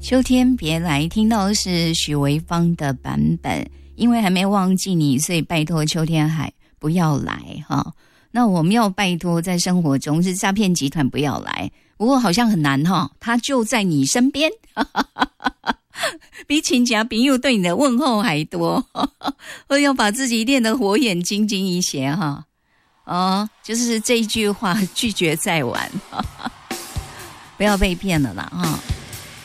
秋天别来听到的是许维芳的版本，因为还没忘记你，所以拜托秋天海不要来哈。那我们要拜托在生活中是诈骗集团不要来，不过好像很难哈，他就在你身边，比亲家朋友对你的问候还多，我要把自己练得火眼金睛一些哈。哦，就是这一句话，拒绝再玩，不要被骗了啦哈。